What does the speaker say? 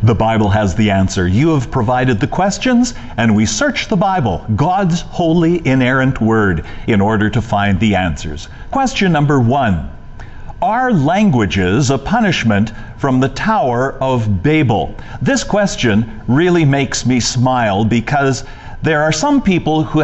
The Bible has the answer. You have provided the questions, and we search the Bible, God's holy, inerrant word, in order to find the answers. Question number 1. Are languages a punishment from the Tower of Babel? This question really makes me smile because there are some people who